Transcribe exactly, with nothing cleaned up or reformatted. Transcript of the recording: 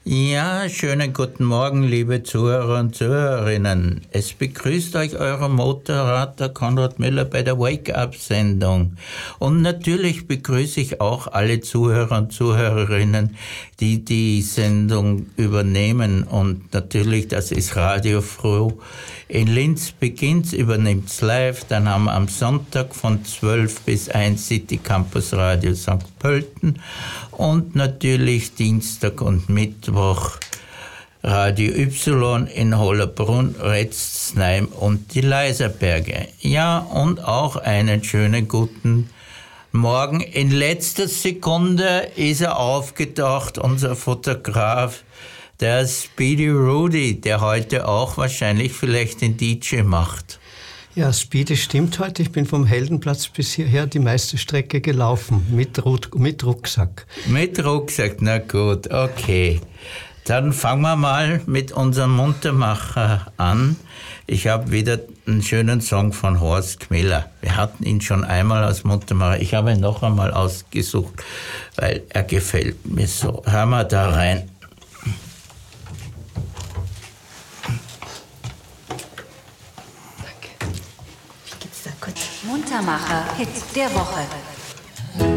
Ja, schönen guten Morgen, liebe Zuhörer und Zuhörerinnen. Es begrüßt euch euer Motorradler Konrad Müller bei der Wake-up-Sendung. Und natürlich begrüße ich auch alle Zuhörer und Zuhörerinnen, die die Sendung übernehmen. Und natürlich, das ist Radio Froh. In Linz beginnt's, übernimmt's live. Dann haben wir am Sonntag von zwölf bis eins City Campus Radio Sankt Pölten. Und natürlich Dienstag und Mittwoch Radio Y in Hollerbrunn, Retzsheim und die Leiserberge. Ja, und auch einen schönen guten Morgen. In letzter Sekunde ist er aufgetaucht, unser Fotograf, der Speedy Rudy, der heute auch wahrscheinlich vielleicht den D J macht. Ja, Speedy stimmt heute. Ich bin vom Heldenplatz bis hierher die meiste Strecke gelaufen, mit, Ruck, mit Rucksack. Mit Rucksack, na gut, okay. Dann fangen wir mal mit unserem Muntermacher an. Ich habe wieder einen schönen Song von Horst Gmeller. Wir hatten ihn schon einmal als Muntermacher. Ich habe ihn noch einmal ausgesucht, weil er gefällt mir so. Hören wir da rein. Muntermacher, Hit der Woche.